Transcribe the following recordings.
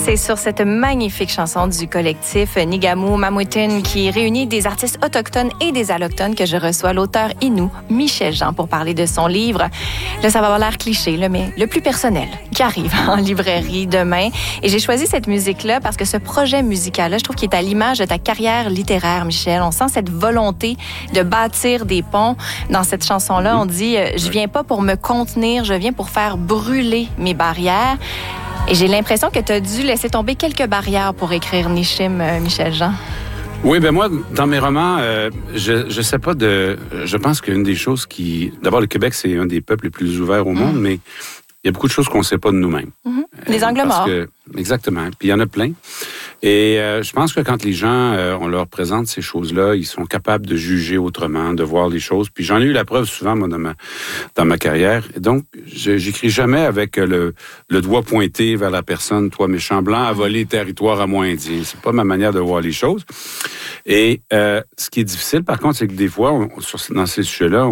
C'est sur cette magnifique chanson du collectif Nigamu Mamoutin qui réunit des artistes autochtones et des allochtones que je reçois l'auteur Innu, Michel Jean, pour parler de son livre. Là, ça va avoir l'air cliché, là, mais le plus personnel, qui arrive en librairie demain. Et j'ai choisi cette musique-là parce que ce projet musical-là, je trouve qu'il est à l'image de ta carrière littéraire, Michel. On sent cette volonté de bâtir des ponts. Dans cette chanson-là, on dit « Je viens pas pour me contenir, je viens pour faire brûler mes barrières ». Et j'ai l'impression que tu as dû laisser tomber quelques barrières pour écrire Nishim, Michel Jean. Oui, ben moi, dans mes romans, je sais pas de... Je pense qu'une des choses qui... D'abord, le Québec, c'est un des peuples les plus ouverts au monde, mais il y a beaucoup de choses qu'on sait pas de nous-mêmes. Les angles morts. Exactement. Puis il y en a plein. Et je pense que quand les gens, on leur présente ces choses-là, ils sont capables de juger autrement, de voir les choses. Puis j'en ai eu la preuve souvent, moi, dans ma carrière. Et donc, j'écris jamais avec le doigt pointé vers la personne, toi, méchant blanc, à voler territoire à moi indien. C'est pas ma manière de voir les choses. Et ce qui est difficile, par contre, c'est que des fois, dans ces sujets-là,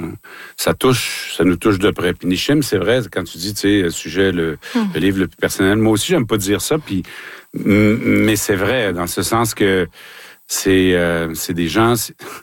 ça nous touche de près. Puis Nishim, c'est vrai, quand tu dis, tu sais, le livre le plus personnel, moi aussi, j'aime pas dire ça, puis mais c'est vrai, dans ce sens que c'est des gens...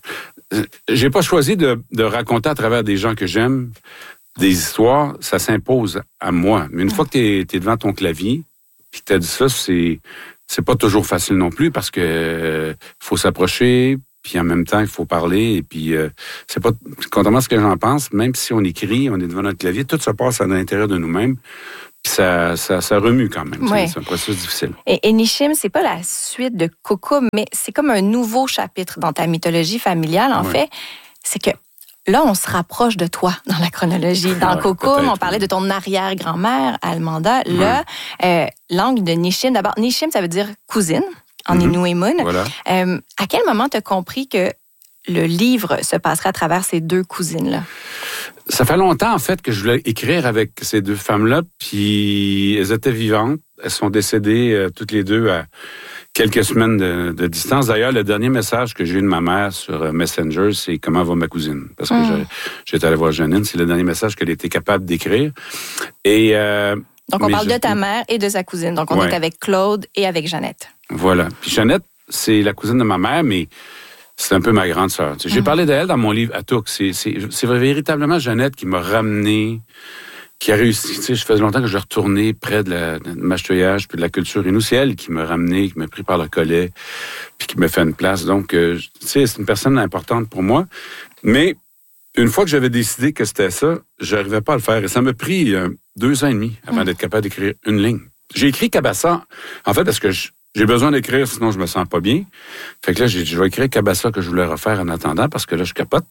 J'ai pas choisi de raconter à travers des gens que j'aime des histoires, ça s'impose à moi. Mais une fois que t'es devant ton clavier, puis que t'as dit ça, c'est pas toujours facile non plus, parce que faut s'approcher, puis en même temps, il faut parler, et puis c'est pas... Contrairement à ce que j'en pense, même si on écrit, on est devant notre clavier, tout se passe à l'intérieur de nous-mêmes. Puis ça remue quand même. Oui. C'est un processus difficile. Et Nishim, c'est pas la suite de Kokoum, mais c'est comme un nouveau chapitre dans ta mythologie familiale. En fait, c'est que là, on se rapproche de toi dans la chronologie. Dans Kokoum, on parlait de ton arrière-grand-mère, Almanda. Là, l'angle de Nishim, d'abord, Nishim, ça veut dire cousine en Inuimun. Voilà. À quel moment tu as compris que le livre se passerait à travers ces deux cousines-là? Ça fait longtemps, en fait, que je voulais écrire avec ces deux femmes-là, puis elles étaient vivantes. Elles sont décédées toutes les deux à quelques semaines de distance. D'ailleurs, le dernier message que j'ai eu de ma mère sur Messenger, c'est « Comment va ma cousine? » Parce que j'étais allé voir Janine, c'est le dernier message qu'elle était capable d'écrire. Et donc, on parle de ta mère et de sa cousine. Donc, on est avec Claude et avec Jeannette. Voilà. Puis Jeannette, c'est la cousine de ma mère, mais... c'est un peu ma grande sœur. J'ai parlé d'elle dans mon livre Atouk. C'est véritablement Jeannette qui m'a ramené, qui a réussi. Tu sais, je faisais longtemps que je retournais près de Machetoyage puis de la culture Innu. C'est elle qui m'a ramené, qui m'a pris par le collet, puis qui m'a fait une place. Donc, tu sais, c'est une personne importante pour moi. Mais une fois que j'avais décidé que c'était ça, j'arrivais pas à le faire. Et ça m'a pris 2 ans et demi avant d'être capable d'écrire une ligne. J'ai écrit Cabassa, en fait, parce que j'ai besoin d'écrire, sinon je me sens pas bien. Fait que là, je vais écrire Cabassa que je voulais refaire en attendant, parce que là, je capote.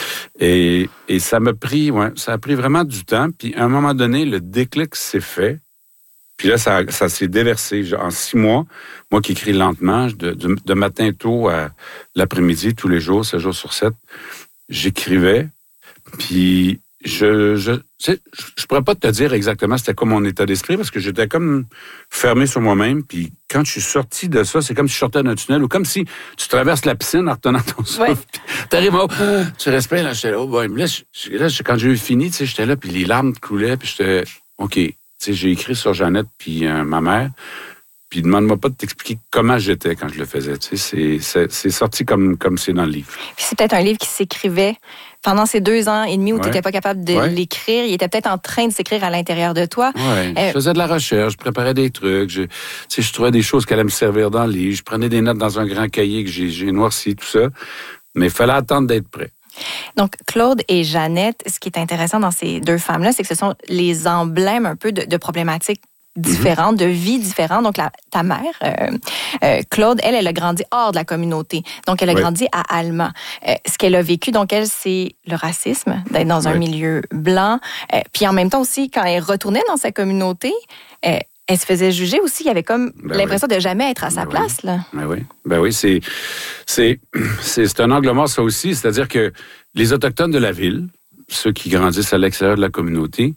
Et ça m'a pris, ça a pris vraiment du temps. Puis à un moment donné, le déclic s'est fait. Puis là, ça s'est déversé. En 6 mois, moi qui écris lentement, de matin tôt à l'après-midi, tous les jours, 7 jours sur 7, j'écrivais. Puis je pourrais pas te dire exactement c'était quoi mon état d'esprit, parce que j'étais comme fermé sur moi-même. Puis quand je suis sorti de ça, c'est comme si je sortais d'un tunnel, ou comme si tu traverses la piscine en retenant ton souffle. T'arrives en haut, tu respires, là, j'étais là, là, quand j'ai eu fini, tu sais, j'étais là, puis les larmes coulaient, puis j'étais, OK, tu sais, j'ai écrit sur Jeannette puis ma mère. Puis demande-moi pas de t'expliquer comment j'étais quand je le faisais. Tu sais, c'est sorti comme c'est dans le livre. Puis c'est peut-être un livre qui s'écrivait pendant ces 2 ans et demi où tu n'étais pas capable de l'écrire. Il était peut-être en train de s'écrire à l'intérieur de toi. Oui, je faisais de la recherche, je préparais des trucs. Je trouvais des choses qui allaient me servir dans le livre. Je prenais des notes dans un grand cahier que j'ai noirci, tout ça. Mais il fallait attendre d'être prêt. Donc, Claude et Jeannette, ce qui est intéressant dans ces 2 femmes-là, c'est que ce sont les emblèmes un peu de problématiques différentes, de vies différentes. Donc, ta mère, Claude, elle a grandi hors de la communauté. Donc, elle a grandi à Alma. Ce qu'elle a vécu, donc, elle, c'est le racisme, d'être dans un milieu blanc. Puis, en même temps aussi, quand elle retournait dans sa communauté, elle se faisait juger aussi. Il y avait comme l'impression de jamais être à sa place, là. Ben oui, c'est un angle mort, ça aussi. C'est-à-dire que les Autochtones de la ville, ceux qui grandissent à l'extérieur de la communauté,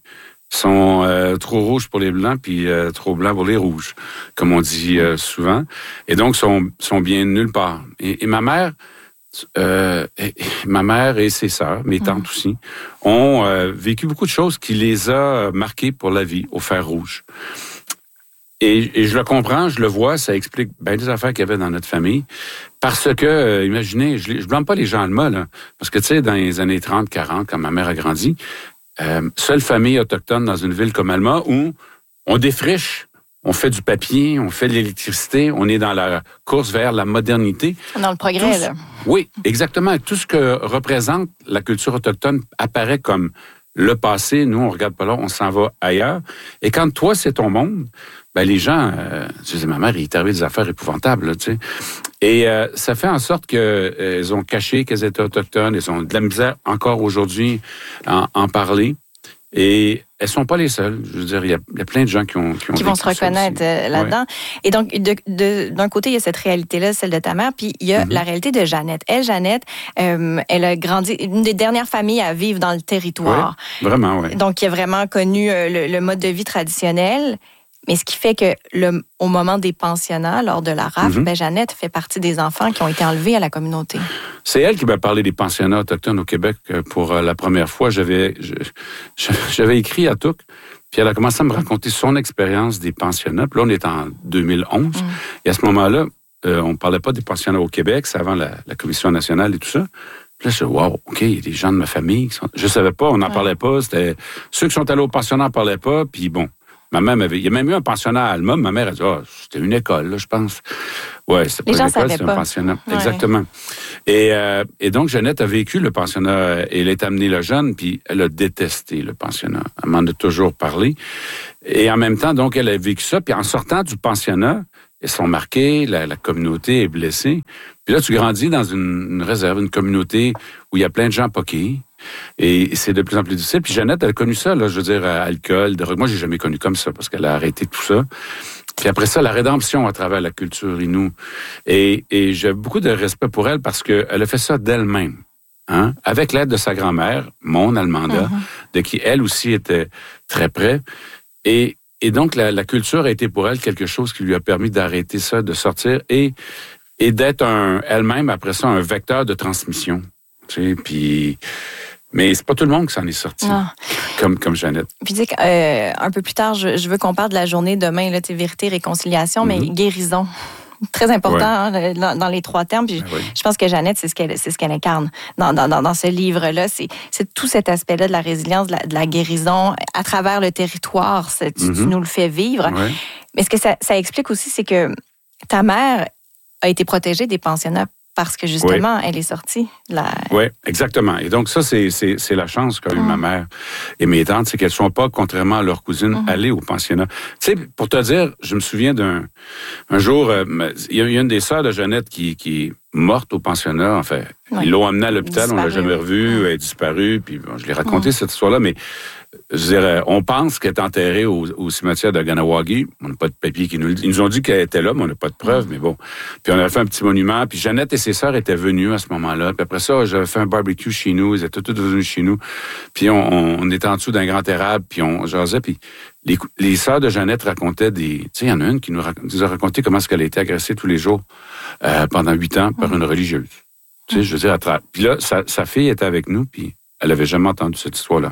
sont trop rouges pour les Blancs puis trop blancs pour les Rouges, comme on dit souvent. Et donc, sont bien nulle part. Et ma mère et ses sœurs, mes tantes aussi, ont vécu beaucoup de choses qui les a marquées pour la vie, au fer rouge. Et je le comprends, je le vois, ça explique bien des affaires qu'il y avait dans notre famille. Parce que, imaginez, je blâme pas les gens Alma, là. Parce que, tu sais, dans les années 30, 40, quand ma mère a grandi, seule famille autochtone dans une ville comme Alma où on défriche, on fait du papier, on fait de l'électricité, on est dans la course vers la modernité. Dans le progrès, là. Oui, exactement. Tout ce que représente la culture autochtone apparaît comme le passé. Nous, on regarde pas là, on s'en va ailleurs. Et quand toi, c'est ton monde, ben les gens, tu sais, ma mère, il est arrivé des affaires épouvantables, là, tu sais. Et ça fait en sorte qu'elles ont caché qu'elles étaient autochtones. Elles ont de la misère encore aujourd'hui à en parler. Et elles sont pas les seules. Je veux dire, il y a plein de gens qui vont se reconnaître là-dedans. Ouais. Et donc, d'un côté, il y a cette réalité-là, celle de ta mère, puis il y a la réalité de Jeannette. Elle, Jeannette, elle a grandi, une des dernières familles à vivre dans le territoire. Oui, vraiment, oui. Donc, qui a vraiment connu le mode de vie traditionnel. Mais ce qui fait que au moment des pensionnats, lors de la rafle, ben Jeannette fait partie des enfants qui ont été enlevés à la communauté. C'est elle qui m'a parlé des pensionnats autochtones au Québec pour la première fois. J'avais écrit à Touques, puis elle a commencé à me raconter son expérience des pensionnats. Puis là, on est en 2011. Et à ce moment-là, on ne parlait pas des pensionnats au Québec, c'est avant la Commission nationale et tout ça. Puis là, je dis, wow, OK, il y a des gens de ma famille qui sont... Je savais pas, on n'en parlait pas. C'était... Ceux qui sont allés au pensionnat n'en parlaient pas, puis bon... Ma mère il y a même eu un pensionnat à Alma. Ma mère a dit, c'était une école, là, je pense. Ouais, c'était pas une école, c'était un pensionnat. Ouais. Exactement. Et donc, Jeannette a vécu le pensionnat. Elle est amenée là jeune, puis elle a détesté le pensionnat. Elle m'en a toujours parlé. Et en même temps, donc, elle a vécu ça. Puis en sortant du pensionnat, elles sont marquées, la communauté est blessée. Puis là, tu grandis dans une réserve, une communauté où il y a plein de gens poqués. Et c'est de plus en plus difficile. Puis Jeannette, elle a connu ça, là, je veux dire, alcool, drogue. Moi, j'ai jamais connu comme ça parce qu'elle a arrêté tout ça. Puis après ça, la rédemption à travers la culture Innu. Et j'ai beaucoup de respect pour elle parce qu'elle a fait ça d'elle-même. Hein? Avec l'aide de sa grand-mère, mon Almanda, de qui elle aussi était très près. Et donc, la culture a été pour elle quelque chose qui lui a permis d'arrêter ça, de sortir et d'être elle-même, après ça, un vecteur de transmission. Tu sais, puis... Mais c'est pas tout le monde qui s'en est sorti, comme Jeannette. Puis dis un peu plus tard, je veux qu'on parle de la journée demain, là, vérité, réconciliation, mais guérison. Très important dans les trois termes. Puis je pense que Jeannette, c'est ce qu'elle incarne dans ce livre-là. C'est tout cet aspect-là de la résilience, de la guérison à travers le territoire. Tu nous le fais vivre. Mais ce que ça explique aussi, c'est que ta mère a été protégée des pensionnats parce que, justement, elle est sortie. Oui, exactement. Et donc, ça, c'est la chance qu'a eu ma mère et mes tantes, c'est qu'elles ne sont pas, contrairement à leurs cousines, allées au pensionnat. Tu sais, pour te dire, je me souviens un jour, il y a une des sœurs de Jeannette qui est morte au pensionnat, en fait. Ils l'ont amenée à l'hôpital, on l'a jamais revue, elle est disparue, puis bon, je l'ai raconté cette histoire-là, mais je dirais, on pense qu'elle est enterrée au cimetière de Ganawagi. On n'a pas de papier qui nous le dit. Ils nous ont dit qu'elle était là, mais on n'a pas de preuves, mais bon. Puis on avait fait un petit monument, puis Jeannette et ses sœurs étaient venues à ce moment-là. Puis après ça, j'avais fait un barbecue chez nous, ils étaient toutes venues chez nous. Puis on était en dessous d'un grand érable, puis on jasait, puis les sœurs de Jeannette racontaient tu sais, il y en a une qui nous a raconté comment est-ce qu'elle a été agressée tous les jours pendant 8 ans par une religieuse. Tu sais, je veux dire, puis là, sa fille était avec nous, puis elle avait jamais entendu cette histoire-là.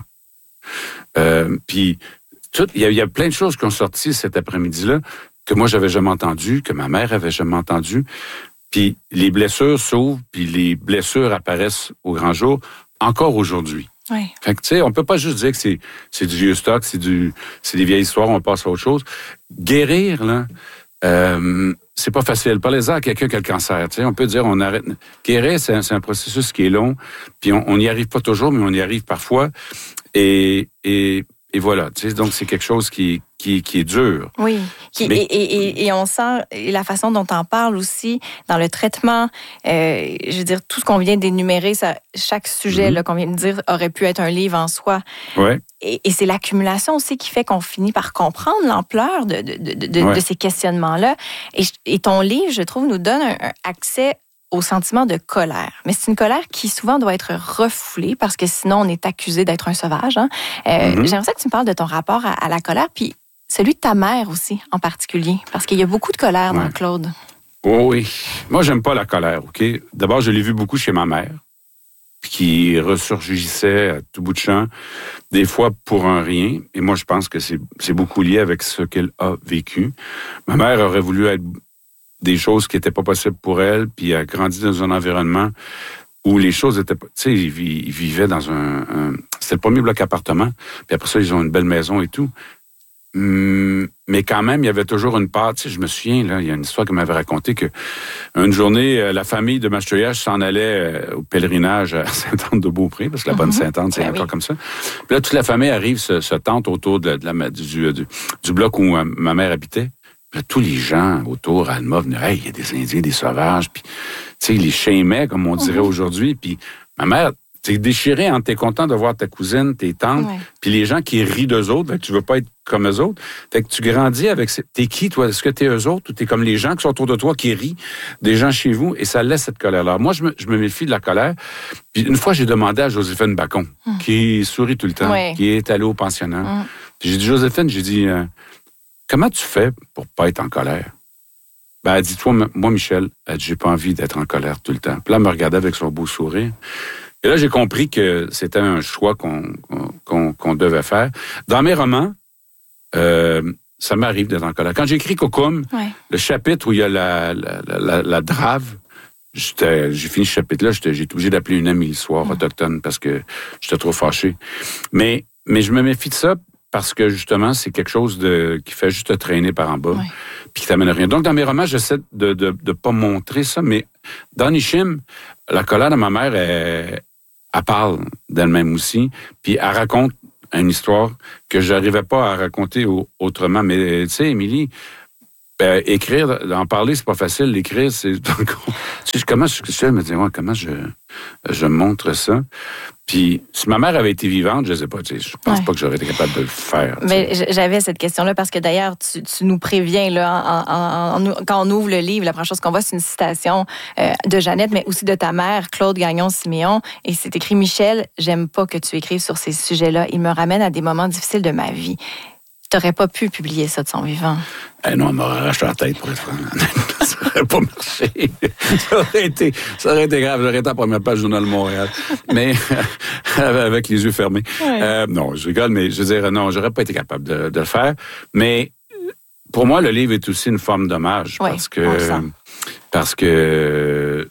Puis il y a plein de choses qui ont sorti cet après-midi-là que moi j'avais jamais entendu, que ma mère avait jamais entendu. Puis les blessures s'ouvrent, puis les blessures apparaissent au grand jour encore aujourd'hui. Oui. Fait que tu sais, on peut pas juste dire que c'est du vieux stock, c'est des vieilles histoires, on passe à autre chose. Guérir là, c'est pas facile. Parlez-en à quelqu'un qui a le cancer. Tu sais, on peut dire on arrête. Guérir, c'est un processus qui est long, puis on n'y arrive pas toujours, mais on y arrive parfois. Et voilà, tu sais, donc c'est quelque chose qui est dur. Oui, et on sent la façon dont on parle aussi dans le traitement. Je veux dire, tout ce qu'on vient d'énumérer, chaque sujet là, qu'on vient de dire aurait pu être un livre en soi. Ouais. Et c'est l'accumulation aussi qui fait qu'on finit par comprendre l'ampleur de ces questionnements-là. Et ton livre, je trouve, nous donne un accès au sentiment de colère. Mais c'est une colère qui souvent doit être refoulée parce que sinon on est accusé d'être un sauvage. Hein? J'aimerais ça que tu me parles de ton rapport à la colère, puis celui de ta mère aussi en particulier, parce qu'il y a beaucoup de colère dans Claude. Oh oui. Moi, j'aime pas la colère, OK? D'abord, je l'ai vu beaucoup chez ma mère. qui ressurgissait à tout bout de champ, des fois pour un rien. Et moi, je pense que c'est beaucoup lié avec ce qu'elle a vécu. Ma mère aurait voulu être des choses qui n'étaient pas possibles pour elle, puis elle a grandi dans un environnement où les choses étaient pas... Tu sais, ils vivaient dans c'était le premier bloc appartement, puis après ça, ils ont une belle maison et tout. Mais quand même, il y avait toujours une part... Tu sais, je me souviens, là, il y a une histoire qu'elle m'avait racontée que une journée, la famille de Mastoyage s'en allait au pèlerinage à Sainte-Anne-de-Beaupré, parce que la bonne Sainte-Anne, c'est encore comme ça. Puis là, toute la famille arrive, se tente autour du bloc où ma mère habitait. Puis là, tous les gens autour, à Alma, venaient, hey, il y a des Indiens, des sauvages, puis, tu sais, ils les chaimaient, comme on dirait aujourd'hui. Puis ma mère, t'es déchiré, hein, t'es content de voir ta cousine, tes tantes, puis les gens qui rient d'eux autres, fait que tu veux pas être comme eux autres. Fait que tu grandis avec... T'es qui, toi? Est-ce que t'es eux autres ou t'es comme les gens qui sont autour de toi, qui rient, des gens chez vous, et ça laisse cette colère-là. Moi, je me méfie de la colère. Puis une fois, j'ai demandé à Joséphine Bacon, qui sourit tout le temps, qui est allée au pensionnat. Puis j'ai dit, Joséphine, comment tu fais pour pas être en colère? Ben, elle dit, toi, moi, Michel, elle dit, j'ai pas envie d'être en colère tout le temps. Puis là, elle me regardait avec son beau sourire. Et là, j'ai compris que c'était un choix qu'on devait faire. Dans mes romans, ça m'arrive d'être en colère. Quand j'écris Kokoum, le chapitre où il y a la drave, j'ai fini ce chapitre-là, j'ai été obligé d'appeler une amie le soir autochtone parce que j'étais trop fâché. Mais je me méfie de ça parce que, justement, c'est quelque chose qui fait juste te traîner par en bas, puis qui t'amène à rien. Donc, dans mes romans, j'essaie de pas montrer ça, mais dans Nishim, la colère de ma mère, elle parle d'elle-même aussi, puis elle raconte une histoire que j'arrivais pas à raconter autrement. Mais, tu sais, Émilie, écrire, en parler, c'est pas facile. L'écrire, c'est... comment je me dis, comment je montre ça? Puis, si ma mère avait été vivante, je sais pas, je pense pas que j'aurais été capable de le faire. Mais j'avais cette question-là parce que d'ailleurs, tu nous préviens, là, quand on ouvre le livre, la première chose qu'on voit, c'est une citation de Jeannette, mais aussi de ta mère, Claude Gagnon-Siméon. Et c'est écrit, Michel, j'aime pas que tu écrives sur ces sujets-là. Il me ramène à des moments difficiles de ma vie. T'aurais pas pu publier ça de son vivant. Non, elle m'aurait arraché la tête, pour être franc. Ça aurait pas marché. Ça aurait été grave. J'aurais été à la première page du Journal de Montréal. Mais, avec les yeux fermés. Non, je rigole, mais je veux dire, non, j'aurais pas été capable de le faire. Mais, pour moi, le livre est aussi une forme d'hommage. Parce que,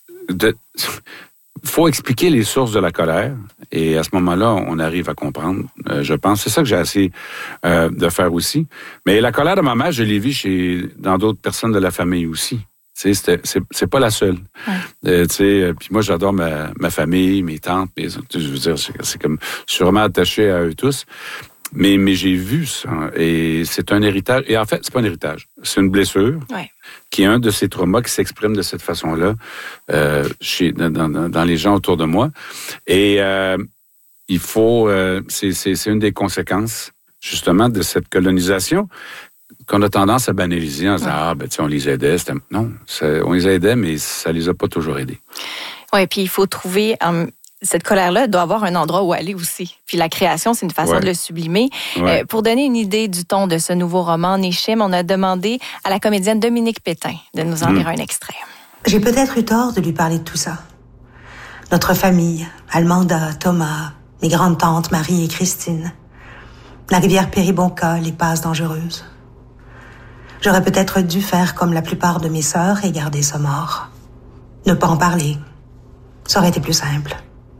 faut expliquer les sources de la colère et à ce moment-là, on arrive à comprendre, je pense. C'est ça que j'ai essayé de faire aussi. Mais la colère de ma mère, je l'ai vue dans d'autres personnes de la famille aussi. Tu sais, c'est pas la seule. Tu sais, puis moi, j'adore ma famille, mes tantes, je veux dire, c'est comme, je suis vraiment attaché à eux tous. Mais j'ai vu ça, et c'est un héritage. Et en fait, c'est pas un héritage, c'est une blessure qui est un de ces traumas qui s'exprime de cette façon-là dans les gens autour de moi. Et il faut, c'est une des conséquences justement de cette colonisation qu'on a tendance à banaliser en disant on les aidait. Non, on les aidait, mais ça les a pas toujours aidés. Oui, puis il faut trouver. Cette colère-là doit avoir un endroit où aller aussi. Puis la création, c'est une façon de le sublimer. Pour donner une idée du ton de ce nouveau roman, Nishim, on a demandé à la comédienne Dominique Pétain de nous en lire un extrait. J'ai peut-être eu tort de lui parler de tout ça. Notre famille, Almanda, Thomas, mes grandes-tantes Marie et Christine, la rivière Péribonka, les passes dangereuses. J'aurais peut-être dû faire comme la plupart de mes sœurs et garder ça mort. Ne pas en parler. Ça aurait été plus simple.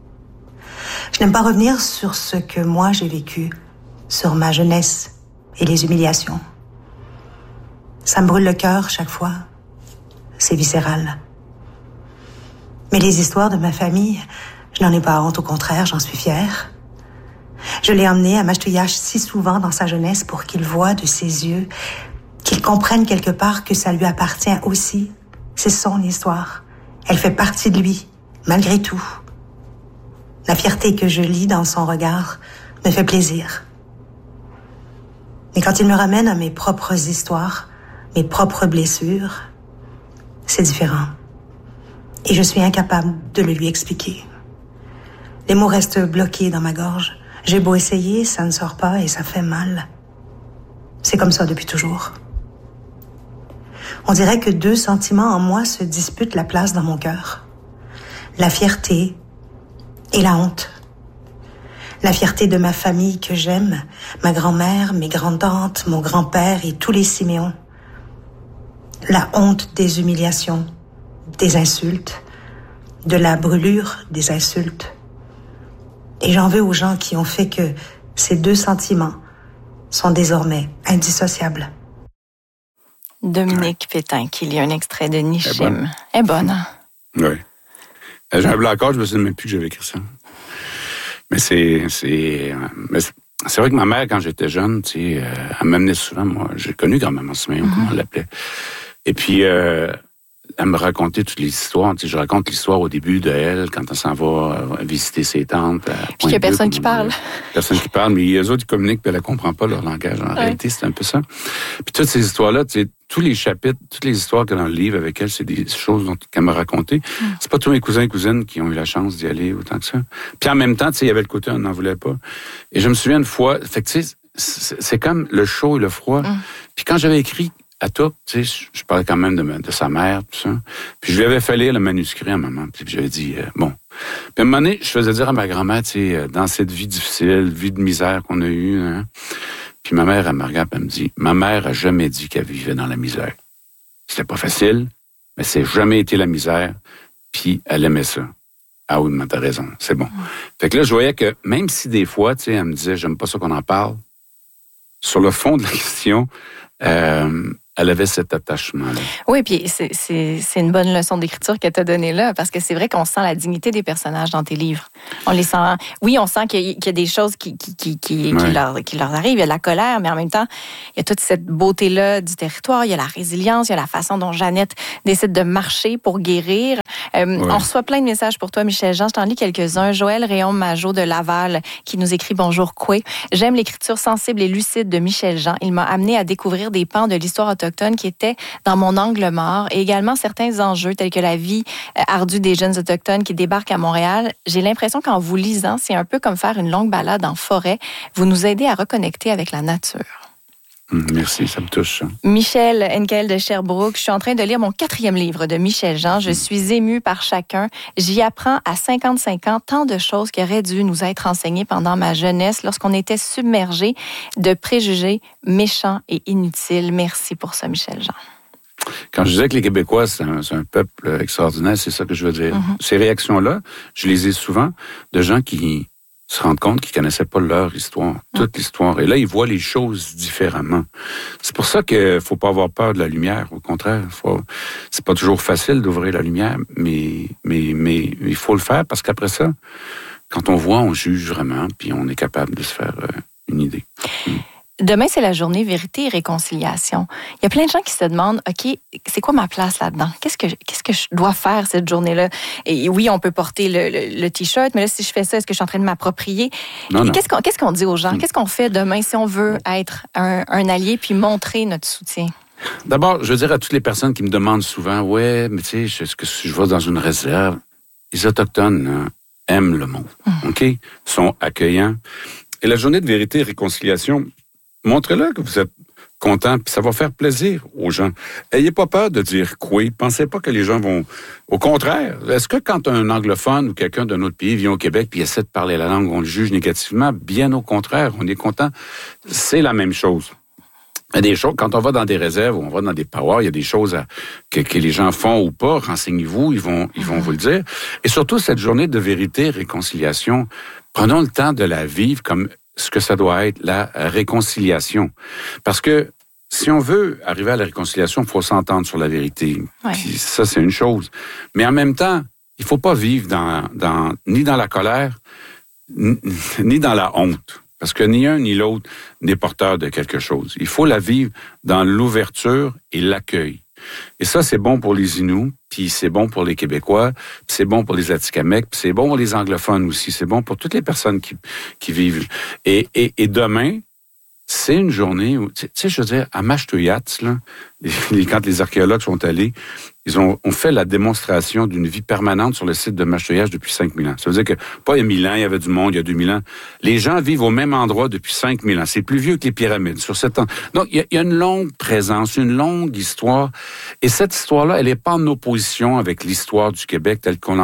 Je n'aime pas revenir sur ce que moi j'ai vécu, sur ma jeunesse et les humiliations. Ça me brûle le cœur chaque fois. C'est viscéral. Mais les histoires de ma famille, je n'en ai pas honte, au contraire, j'en suis fière. Je l'ai emmené à Mastoyage si souvent dans sa jeunesse pour qu'il voie de ses yeux, qu'il comprenne quelque part que ça lui appartient aussi. C'est son histoire. Elle fait partie de lui, malgré tout. La fierté que je lis dans son regard me fait plaisir. Mais quand il me ramène à mes propres histoires, mes propres blessures, c'est différent. Et je suis incapable de le lui expliquer. Les mots restent bloqués dans ma gorge. J'ai beau essayer, ça ne sort pas et ça fait mal. C'est comme ça depuis toujours. On dirait que 2 sentiments en moi se disputent la place dans mon cœur. La fierté Et la honte. La fierté de ma famille que j'aime, ma grand-mère, mes grands-tantes, mon grand-père et tous les Siméons. La honte des humiliations, des insultes, de la brûlure des insultes. Et j'en veux aux gens qui ont fait que ces deux sentiments sont désormais indissociables. Dominique Pétain, qui lit un extrait de Nishim. Elle est bonne, hein? Oui. J'ai un blanc-card, je me souviens même plus que j'avais écrit ça. Mais c'est vrai que ma mère, quand j'étais jeune, tu sais, elle m'amenait souvent, moi, j'ai connu grand-maman Siméon, comment on l'appelait. Et puis, elle me racontait toutes les histoires. Tu sais, je raconte l'histoire au début de elle, quand elle s'en va visiter ses tantes. Puis il n'y a personne qui parle. Personne qui parle, mais les autres, ils communiquent, puis elle ne comprend pas leur langage. En réalité, c'est un peu ça. Puis toutes ces histoires-là, tu sais, tous les chapitres, toutes les histoires qu'elle a dans le livre avec elle, c'est des choses qu'elle m'a racontées. C'est pas tous mes cousins et cousines qui ont eu la chance d'y aller autant que ça. Puis en même temps, tu sais, il y avait le côté, on n'en voulait pas. Et je me souviens une fois, fait que tu sais, c'est comme le chaud et le froid. Puis quand j'avais écrit à tout, tu sais, je parlais quand même de sa mère, tout ça. Puis je lui avais fait lire le manuscrit à maman. Puis j'avais dit, bon. Puis à un moment donné, je faisais dire à ma grand-mère, tu sais, dans cette vie difficile, vie de misère qu'on a eue, hein. Puis ma mère, elle me regarde, elle me dit, ma mère a jamais dit qu'elle vivait dans la misère. C'était pas facile, mais c'est jamais été la misère. Puis elle aimait ça. Ah oui, mais t'as raison, c'est bon. Fait que là, je voyais que même si des fois, tu sais, elle me disait, j'aime pas ça qu'on en parle, sur le fond de la question, elle avait cet attachement-là. Oui, puis c'est une bonne leçon d'écriture qu'elle t'a donnée là, parce que c'est vrai qu'on sent la dignité des personnages dans tes livres. On les sent. Oui, on sent qu'il y a des choses qui leur arrivent. Il y a de la colère, mais en même temps, il y a toute cette beauté-là du territoire. Il y a la résilience, il y a la façon dont Jeannette décide de marcher pour guérir. On reçoit plein de messages pour toi, Michel-Jean. Je t'en lis quelques-uns. Joël Réaume-Majot de Laval qui nous écrit « Bonjour, Coué. J'aime l'écriture sensible et lucide de Michel-Jean. Il m'a amené à découvrir des pans de l'histoire autochtone qui étaient dans mon angle mort et également certains enjeux tels que la vie ardue des jeunes autochtones qui débarquent à Montréal. J'ai l'impression qu'en vous lisant, c'est un peu comme faire une longue balade en forêt. Vous nous aidez à reconnecter avec la nature. » Merci, ça me touche. Michel Henkel de Sherbrooke, je suis en train de lire mon 4e livre de Michel-Jean. Je suis émue par chacun. J'y apprends à 55 ans tant de choses qui auraient dû nous être enseignées pendant ma jeunesse lorsqu'on était submergés de préjugés méchants et inutiles. Merci pour ça, Michel-Jean. Quand je disais que les Québécois, c'est un peuple extraordinaire, c'est ça que je veux dire. Ces réactions-là, je les ai souvent de gens qui se rendent compte qu'ils connaissaient pas leur histoire, toute l'histoire. Et là, ils voient les choses différemment. C'est pour ça qu'il faut pas avoir peur de la lumière. Au contraire, c'est pas toujours facile d'ouvrir la lumière, mais il faut le faire parce qu'après ça, quand on voit, on juge vraiment, puis on est capable de se faire une idée. Demain, c'est la journée vérité et réconciliation. Il y a plein de gens qui se demandent, OK, c'est quoi ma place là-dedans? Qu'est-ce que je dois faire cette journée-là? Et oui, on peut porter le T-shirt, mais là, si je fais ça, est-ce que je suis en train de m'approprier? Non. Qu'est-ce qu'on dit aux gens? Qu'est-ce qu'on fait demain si on veut être un allié puis montrer notre soutien? D'abord, je veux dire à toutes les personnes qui me demandent souvent, ouais, mais tu sais, est-ce que si je vais dans une réserve, les Autochtones aiment le monde, OK? Sont accueillants. Et la journée de vérité et réconciliation, montrez-le que vous êtes content, puis ça va faire plaisir aux gens. Ayez pas peur de dire quoi. Pensez pas que les gens vont... Au contraire, est-ce que quand un anglophone ou quelqu'un d'un autre pays vient au Québec puis essaie de parler la langue, on le juge négativement? Bien au contraire, on est content. C'est la même chose. Il y a des choses, quand on va dans des réserves ou on va dans des powwows, il y a des choses que les gens font ou pas. Renseignez-vous, ils vont vous le dire. Et surtout, cette journée de vérité et réconciliation, prenons le temps de la vivre comme ce que ça doit être, la réconciliation. Parce que si on veut arriver à la réconciliation, il faut s'entendre sur la vérité. Ouais. Puis ça, c'est une chose. Mais en même temps, il ne faut pas vivre ni dans la colère, ni dans la honte. Parce que ni un ni l'autre n'est porteur de quelque chose. Il faut la vivre dans l'ouverture et l'accueil. Et ça, c'est bon pour les Inuits, puis c'est bon pour les Québécois, puis c'est bon pour les Atikamekw, puis c'est bon pour les anglophones aussi. C'est bon pour toutes les personnes qui vivent. Et demain, c'est une journée où, tu sais, je veux dire, à Mashtuyats, là, quand les archéologues sont allés, ils ont fait la démonstration d'une vie permanente sur le site de Mashtuyas depuis 5000 ans. Ça veut dire que, pas il y a 1000 ans, il y avait du monde, il y a 2000 ans. Les gens vivent au même endroit depuis 5000 ans. C'est plus vieux que les pyramides. Sur cette... Donc, il y a une longue présence, une longue histoire. Et cette histoire-là, elle n'est pas en opposition avec l'histoire du Québec telle qu'on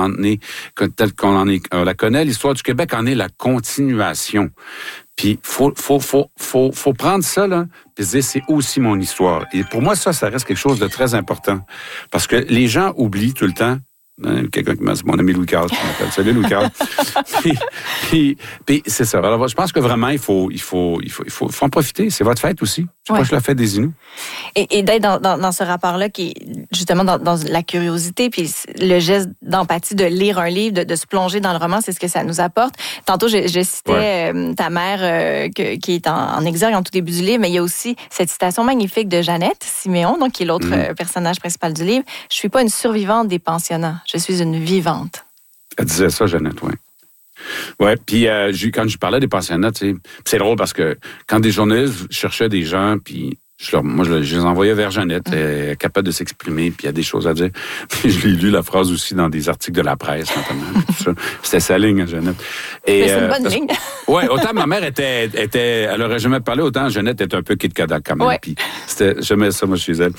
la connaît. L'histoire du Québec en est la continuation. Puis, faut prendre ça, là, puis se dire, c'est aussi mon histoire. Et pour moi, ça reste quelque chose de très important. Parce que les gens oublient tout le temps. Quelqu'un qui m'a dit, mon ami Louis-Carl, je m'appelle. Salut, Louis-Carl. puis, c'est ça. Alors, je pense que vraiment, il faut en profiter. C'est votre fête aussi. C'est pas juste la fête des Inuits. Et d'être dans ce rapport-là qui est justement dans la curiosité, puis le geste d'empathie de lire un livre, de se plonger dans le roman, c'est ce que ça nous apporte. Tantôt, je citais ta mère qui est en exergue en tout début du livre, mais il y a aussi cette citation magnifique de Jeannette Siméon, donc qui est l'autre personnage principal du livre. « Je suis pas une survivante des pensionnats. Je suis une vivante. » Elle disait ça, Jeannette, oui. Oui, puis quand je parlais des pensionnats, tu sais, c'est drôle parce que quand des journalistes cherchaient des gens, puis je les envoyais vers Jeannette, elle est capable de s'exprimer, puis il y a des choses à dire. Puis je l'ai lu la phrase aussi dans des articles de la presse, notamment. Tout ça. C'était sa ligne, Jeannette. Mais c'est une bonne ligne. Oui, autant ma mère elle aurait jamais parlé, autant Jeannette était un peu Kit Kadak quand même. Puis j'aimais ça, moi, chez elle.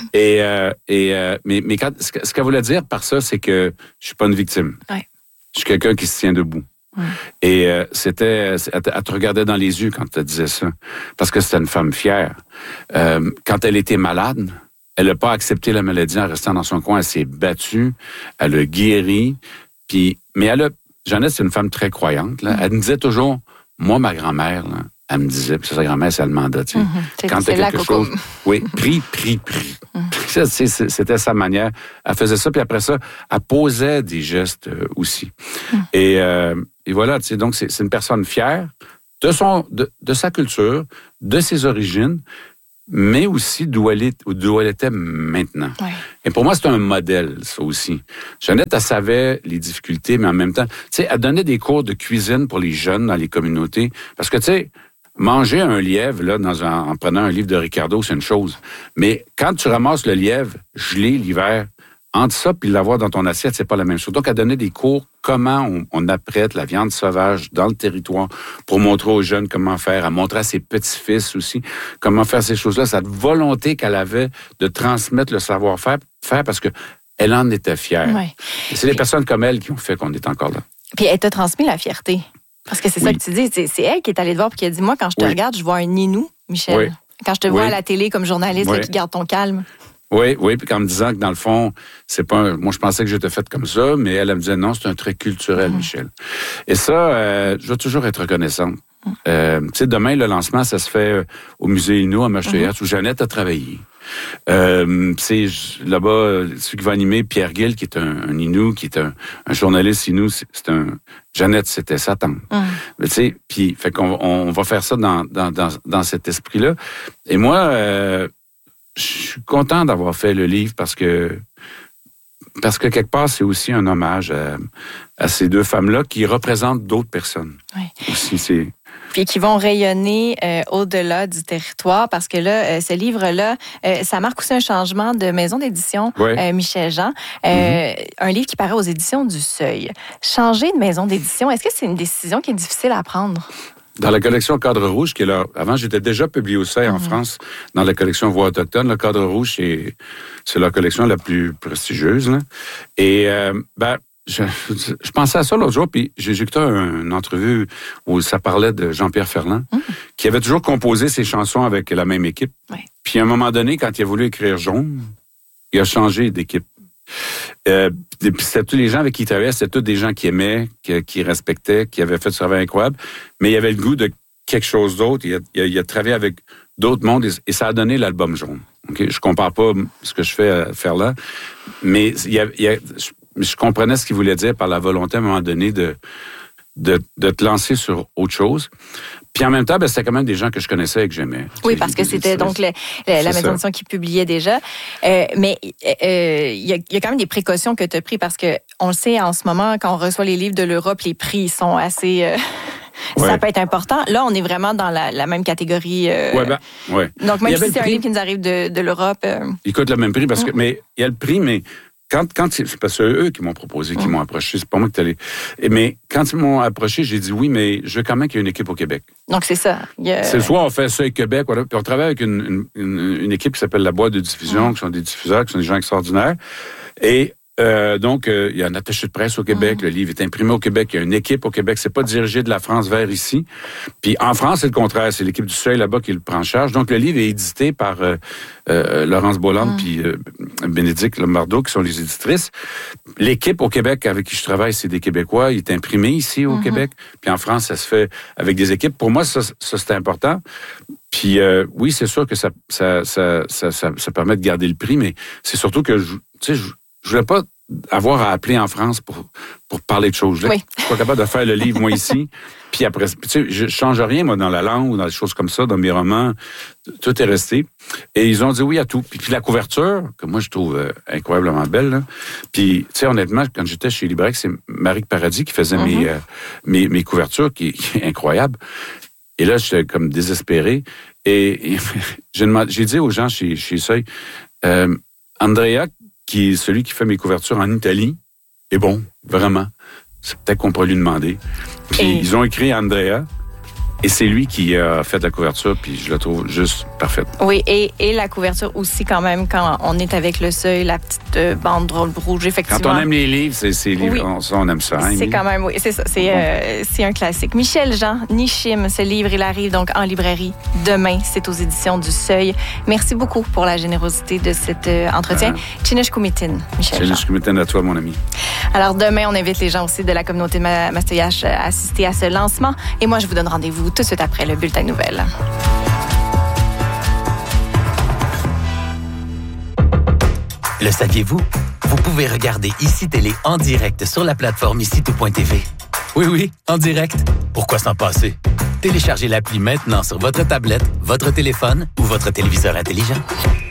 Mais ce qu'elle voulait dire par ça, c'est que je suis pas une victime. Ouais. Je suis quelqu'un qui se tient debout. Et elle te regardait dans les yeux quand elle te disait ça. Parce que c'était une femme fière. Quand elle était malade, elle n'a pas accepté la maladie en restant dans son coin. Elle s'est battue. Elle a guéri. Mais Jeannette, c'est une femme très croyante. Là. Elle me disait toujours, moi, ma grand-mère, là, elle me disait, puis sa grand-mère, c'est Almanda, tu sais. Quand t'as quelque chose. Oui, prie. C'était sa manière. Elle faisait ça, puis après ça, elle posait des gestes aussi. Et voilà, tu sais, donc c'est une personne fière de sa culture, de ses origines, mais aussi d'où elle était maintenant. Ouais. Et pour moi, c'est un modèle, ça aussi. Jeannette, elle savait les difficultés, mais en même temps, tu sais, elle donnait des cours de cuisine pour les jeunes dans les communautés. Parce que, tu sais, manger un lièvre, là, en prenant un livre de Ricardo, c'est une chose. Mais quand tu ramasses le lièvre gelé l'hiver, entre ça puis l'avoir dans ton assiette, c'est pas la même chose. Donc, elle donnait des cours comment on apprête la viande sauvage dans le territoire pour montrer aux jeunes comment faire, à montrer à ses petits-fils aussi comment faire ces choses-là. Cette volonté qu'elle avait de transmettre le savoir-faire parce que elle en était fière. Ouais. Et c'est les personnes comme elle qui ont fait qu'on est encore là. Puis elle t'a transmis la fierté. Parce que c'est ça que tu dis. C'est elle qui est allée te voir et qui a dit, moi, quand je te regarde, je vois un Inou, Michel. Oui. Quand je te vois à la télé comme journaliste qui garde ton calme. Oui, puis en me disant que dans le fond, c'est pas moi je pensais que j'étais faite comme ça, mais elle me disait non, c'est un trait culturel, Michel. Et ça, je vais toujours être reconnaissante. Tu sais, demain, le lancement, ça se fait au musée Inou à Mashtuyas, où Jeannette a travaillé. C'est là-bas, celui qui va animer, Pierre Gill, qui est un Inou, qui est un journaliste Inou, Jeannette, c'était sa tante. Mais tu sais, puis fait qu'on va faire ça dans cet esprit-là. Et moi, je suis content d'avoir fait le livre parce que quelque part, c'est aussi un hommage à ces deux femmes-là qui représentent d'autres personnes. Oui. Aussi, puis qui vont rayonner au-delà du territoire, parce que là, ce livre-là, ça marque aussi un changement de maison d'édition, Michel Jean. Un livre qui paraît aux éditions du Seuil. Changer de maison d'édition, est-ce que c'est une décision qui est difficile à prendre? Dans la collection Cadre Rouge, qui est là, avant, j'étais déjà publié au Seuil en France, dans la collection Voix autochtone. Le Cadre Rouge, c'est la collection la plus prestigieuse. Là. Et je pensais à ça l'autre jour, puis j'ai écouté une entrevue où ça parlait de Jean-Pierre Ferland, qui avait toujours composé ses chansons avec la même équipe. Oui. Puis à un moment donné, quand il a voulu écrire Jaune, il a changé d'équipe. C'était tous les gens avec qui il travaillait, c'était tous des gens qui aimaient, qui respectaient, qui avaient fait du travail incroyable, mais il avait le goût de quelque chose d'autre. Il a travaillé avec d'autres mondes et ça a donné l'album Jaune. Okay? Je compare pas ce que je fais à faire là, mais je comprenais ce qu'il voulait dire par la volonté à un moment donné de te lancer sur autre chose. Puis en même temps, c'était quand même des gens que je connaissais et que j'aimais. Oui, parce que c'était donc la maison d'édition qui publiait déjà. Mais il y a quand même des précautions que tu as prises parce que on le sait en ce moment, quand on reçoit les livres de l'Europe, les prix sont assez Ça peut être important. Là, on est vraiment dans la même catégorie. Ouais. Donc, même si c'est un livre qui nous arrive de l'Europe... Il coûte le même prix, parce que... Mais il y a le prix, mais... Quand c'est parce que c'est eux qui m'ont proposé, qui m'ont approché, c'est pas moi qui t'allais. Mais quand ils m'ont approché, j'ai dit oui, mais je veux quand même qu'il y ait une équipe au Québec. Donc c'est ça. C'est soit on fait ça au Québec, voilà, puis on travaille avec une équipe qui s'appelle la Boîte de diffusion, qui sont des diffuseurs, qui sont des gens extraordinaires. Et donc, il y a un attaché de presse au Québec, le livre est imprimé au Québec, il y a une équipe au Québec, c'est pas dirigé de la France vers ici. Puis en France, c'est le contraire, c'est l'équipe du Seuil là-bas qui le prend en charge. Donc le livre est édité par Laurence Bolland puis Bénédicte Lombardo, qui sont les éditrices. L'équipe au Québec avec qui je travaille, c'est des Québécois, il est imprimé ici au Québec. Puis en France, ça se fait avec des équipes. Pour moi, ça c'est important. Puis oui, c'est sûr que ça permet de garder le prix, mais c'est surtout que je voulais pas avoir à appeler en France pour parler de choses. Oui. Je suis pas capable de faire le livre, moi, ici. Puis après, je change rien, moi, dans la langue ou dans des choses comme ça, dans mes romans. Tout est resté. Et ils ont dit oui à tout. Puis la couverture, que moi, je trouve incroyablement belle, là. Puis, tu sais, honnêtement, quand j'étais chez Librex, c'est Marie Paradis qui faisait mes couvertures, qui est incroyable. Et là, j'étais comme désespéré. Et j'ai dit aux gens chez Seuil, Andrea, qui est celui qui fait mes couvertures en Italie, est bon, vraiment. C'est peut-être qu'on pourrait lui demander. Puis ils ont écrit Andrea, et c'est lui qui a fait la couverture, puis je la trouve juste parfaite. Oui, et la couverture aussi, quand même, quand on est avec le Seuil, la petite bande rouge, effectivement. Quand on aime les livres, c'est livres, on aime ça. Hein, c'est quand même, oui, c'est ça. C'est un classique. Michel Jean, Nishim, ce livre, il arrive donc en librairie demain. C'est aux éditions du Seuil. Merci beaucoup pour la générosité de cet entretien. Chinesh Kumitin, Michel Jean. Chinesh Kumitin à toi, mon ami. Alors, demain, on invite les gens aussi de la communauté de Mastoyache à assister à ce lancement. Et moi, je vous donne rendez-vous tout de suite après le bulletin de nouvelles. Le saviez-vous? Vous pouvez regarder ICI Télé en direct sur la plateforme ICI-tout.tv. Oui, en direct. Pourquoi s'en passer? Téléchargez l'appli maintenant sur votre tablette, votre téléphone ou votre téléviseur intelligent.